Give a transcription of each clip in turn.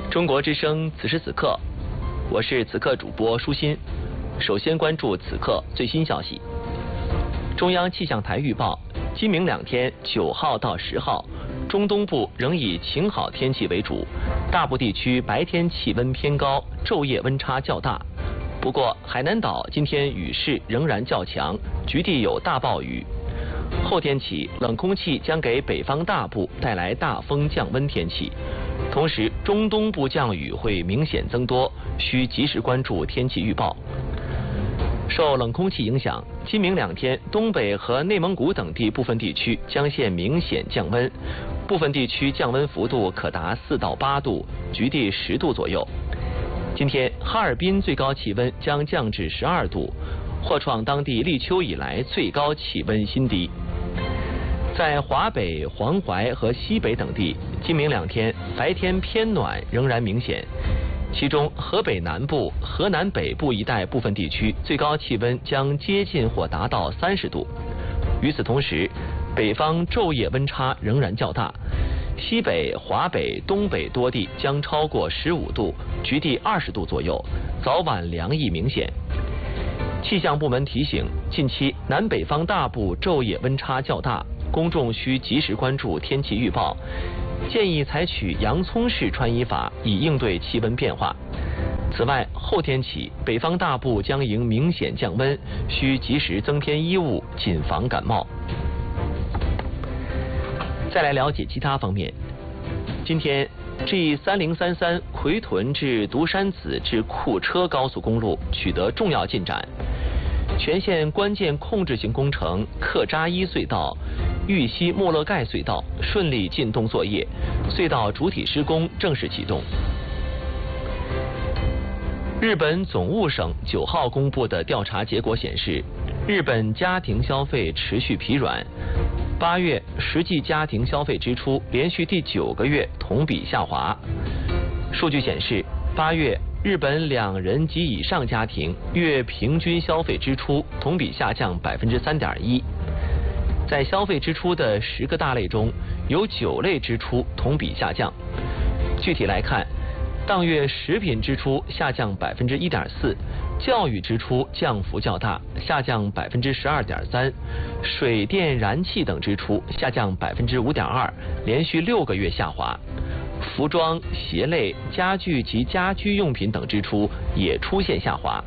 中国之声此时此刻，我是此刻主播舒心。首先关注此刻最新消息。中央气象台预报，今明两天9号到10号，中东部仍以晴好天气为主，大部地区白天气温偏高，昼夜温差较大。不过海南岛今天雨势仍然较强，局地有大暴雨。后天起，冷空气将给北方大部带来大风降温天气，同时中东部降雨会明显增多，需及时关注天气预报。受冷空气影响，今明两天东北和内蒙古等地部分地区将现明显降温，部分地区降温幅度可达4到8度，局地10度左右。今天哈尔滨最高气温将降至12度，或创当地立秋以来最高气温新低。在华北、黄淮和西北等地，今明两天白天偏暖仍然明显，其中河北南部、河南北部一带部分地区最高气温将接近或达到30度。与此同时，北方昼夜温差仍然较大，西北、华北、东北多地将超过15度，局地20度左右，早晚凉意明显。气象部门提醒，近期南北方大部昼夜温差较大，公众需及时关注天气预报，建议采取洋葱式穿衣法以应对气温变化。此外，后天起北方大部将迎明显降温，需及时增添衣物，谨防感冒。再来了解其他方面。今天 G3033 奎屯至独山子至库车高速公路取得重要进展，全线关键控制性工程克扎伊隧道、玉溪莫勒盖隧道顺利进洞作业，隧道主体施工正式启动。日本总务省9号公布的调查结果显示，日本家庭消费持续疲软，8月实际家庭消费支出连续第9个月同比下滑。数据显示，8月日本2人及以上家庭月平均消费支出同比下降3.1%。在消费支出的10个大类中，有9类支出同比下降。具体来看，当月食品支出下降1.4%，教育支出降幅较大，下降12.3%，水电燃气等支出下降5.2%，连续6个月下滑。服装、鞋类、家具及家居用品等支出也出现下滑。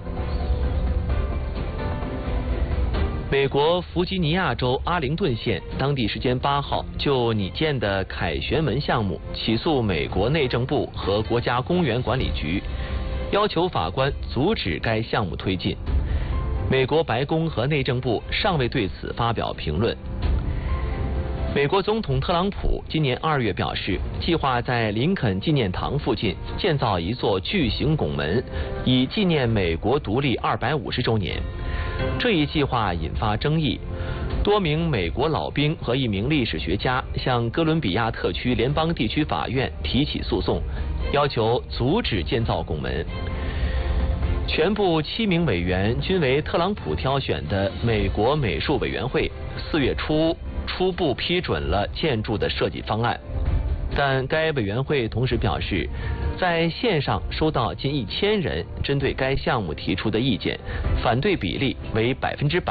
美国弗吉尼亚州阿灵顿县当地时间8号就拟建的凯旋门项目起诉美国内政部和国家公园管理局，要求法官阻止该项目推进。美国白宫和内政部尚未对此发表评论。美国总统特朗普今年2月表示，计划在林肯纪念堂附近建造一座巨型拱门，以纪念美国独立250周年。这一计划引发争议，多名美国老兵和一名历史学家向哥伦比亚特区联邦地区法院提起诉讼，要求阻止建造拱门。全部7名委员均为特朗普挑选的美国美术委员会4月初步批准了建筑的设计方案，但该委员会同时表示，在线上收到近1000人针对该项目提出的意见，反对比例为100%。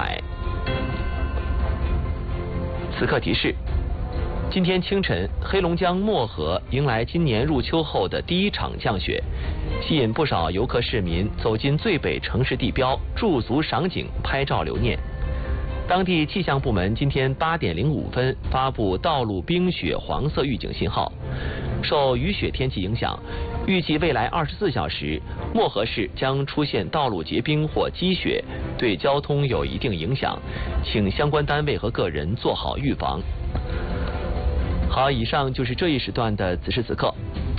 此刻提示：今天清晨，黑龙江漠河迎来今年入秋后的第一场降雪，吸引不少游客市民走进最北城市地标驻足赏景、拍照留念。当地气象部门今天8点05分发布道路冰雪黄色预警信号。受雨雪天气影响，预计未来24小时，漠河市将出现道路结冰或积雪，对交通有一定影响，请相关单位和个人做好预防。好，以上就是这一时段的此时此刻。